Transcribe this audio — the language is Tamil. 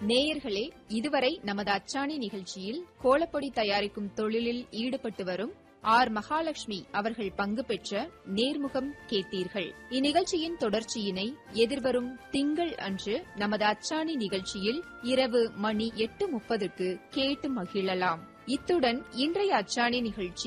நேயர்களே, இதுவரை நமது அச்சாணி நிகழ்ச்சியில் கோலப்பொடி தயாரிக்கும் தொழிலில் ஈடுபட்டு வரும் ஆர். மகாலட்சுமி அவர்கள் பங்கு பெற்ற நேர்முகம் கேட்டீர்கள். இந்நிகழ்ச்சியின் தொடர்ச்சியினை எதிர்வரும் திங்கள் அன்று நமது அச்சாணி நிகழ்ச்சியில் இரவு மணி 8:30க்கு கேட்டு மகிழலாம். இத்துடன் இன்றைய அச்சாணி நிகழ்ச்சி